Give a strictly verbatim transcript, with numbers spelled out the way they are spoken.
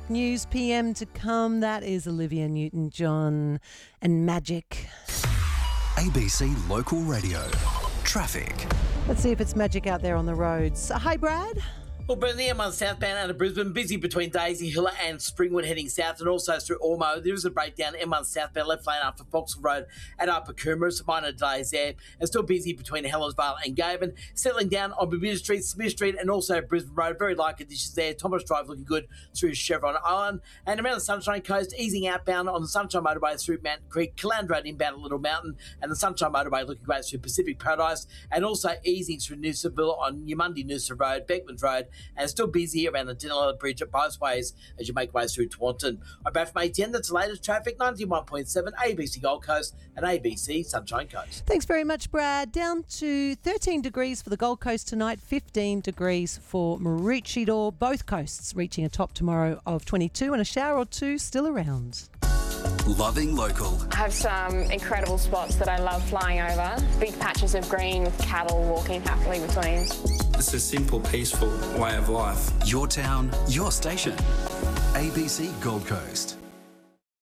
o'clock news P M to come. That is Olivia Newton-John and Magic. A B C Local Radio. Traffic. Let's see if it's magic out there on the roads. Hi, Brad. Well, Brendan, the M one southbound out of Brisbane, busy between Daisy Hill and Springwood heading south and also through Ormo. There is a breakdown, M one southbound left lane after Foxville Road at Upper Coomera. Some minor delays there. And still busy between Helensvale and Gaven. Settling down on Bermuda Street, Smith Street and also Brisbane Road. Very light conditions there. Thomas Drive looking good through Chevron Island. And around the Sunshine Coast, easing outbound on the Sunshine Motorway through Mountain Creek. Calandra Road inbound at Little Mountain. And the Sunshine Motorway looking great through Pacific Paradise. And also easing through Noosaville on Yamundi Noosa Road, Beckman Road. And still busy around the Dinella Bridge at both ways as you make way through Taunton. I'm back from A T N. That's the latest traffic, ninety-one point seven A B C Gold Coast and A B C Sunshine Coast. Thanks very much, Brad. Down to thirteen degrees for the Gold Coast tonight, fifteen degrees for Maroochydore. Both coasts reaching a top tomorrow of twenty-two and a shower or two still around. Loving local. I have some incredible spots that I love flying over. Big patches of green with cattle walking happily between. It's a simple, peaceful way of life. Your town, your station. A B C Gold Coast.